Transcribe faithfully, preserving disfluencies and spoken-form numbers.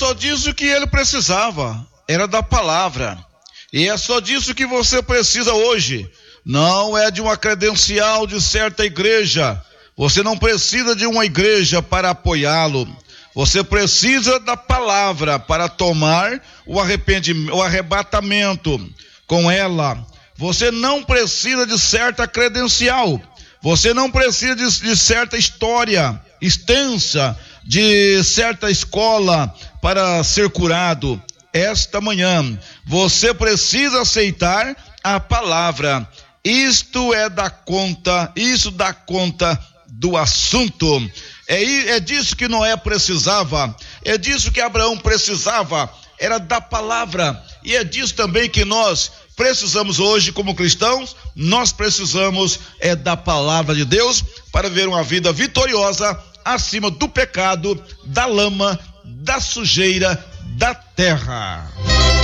só disso que ele precisava, era da palavra. E é só disso que você precisa hoje. Não é de uma credencial de certa igreja. Você não precisa de uma igreja para apoiá-lo. Você precisa da palavra para tomar o arrependimento, o arrebatamento com ela. Você não precisa de certa credencial. Você não precisa de, de certa história extensa, de certa escola para ser curado. Esta manhã, você precisa aceitar a palavra. Isto é da conta, isso dá conta do assunto. É, é disso que Noé precisava, é disso que Abraão precisava, era da palavra. E é disso também que nós precisamos hoje como cristãos. Nós precisamos é da palavra de Deus para ver uma vida vitoriosa acima do pecado, da lama, da sujeira, da terra.